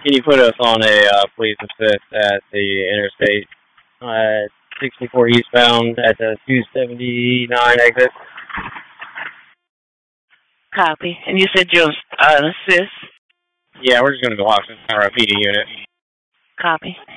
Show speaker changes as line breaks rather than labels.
Can you put us on a police assist at the interstate 64 eastbound at the 279 exit?
Copy. And you said you'll assist?
Yeah, we're just going to go off our PD unit.
Copy.